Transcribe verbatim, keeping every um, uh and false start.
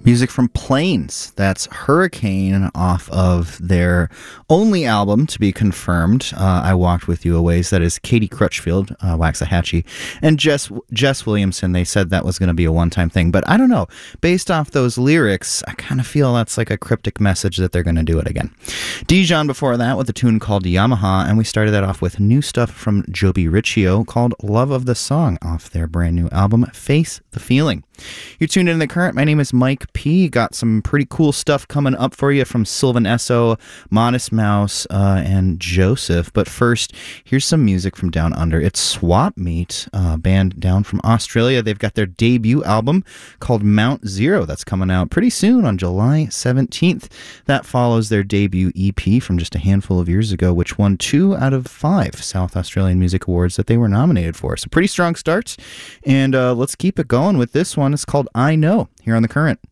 Music from Planes. That's Hurricane off of their only album to be confirmed. Uh, I Walked With You a Ways. That is Katie Crutchfield, uh, Waxahachie, and Jess Jess Williamson. They said that was going to be a one-time thing, but I don't know. Based off those lyrics, I kind of feel that's like a cryptic message that they're going to do it again. Dijon before that with a tune called Yamaha, and we started that off with new stuff from Joby Riccio called Love of the Song off their brand new album, Face the Feeling. You're tuned in to The Current. My name is Mike P. Got some pretty cool stuff coming up for you from Sylvan Esso, Modest Mouse, uh, and Joseph. But first, here's some music from Down Under. It's Swap Meet, a band down from Australia. They've got their debut album called Mount Zero. That's coming out pretty soon on July seventeenth. That follows their debut E P from just a handful of years ago, which won two out of five South Australian Music Awards that they were nominated for. So pretty strong starts. And uh, let's keep it going with this one. It's called I Know, here on The Current.